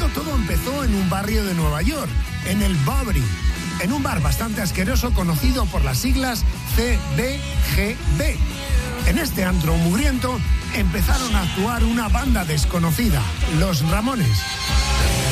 esto todo empezó en un barrio de Nueva York, en el Bowery, en un bar bastante asqueroso conocido por las siglas CBGB. En este antro mugriento empezaron a actuar una banda desconocida, Los Ramones.